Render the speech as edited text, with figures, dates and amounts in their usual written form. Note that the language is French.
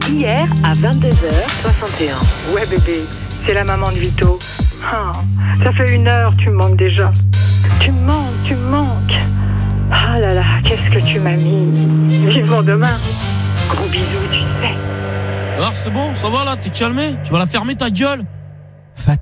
hier à 22h61. Ouais bébé, c'est la maman de Vito. Ah, ça fait 1 heure, tu me manques déjà. Tu me manques. Ah là là, qu'est-ce que tu m'as mis. Vivement demain. Gros bisous, tu sais. Alors c'est bon, ça va là, t'es calmé? Tu vas la fermer ta gueule?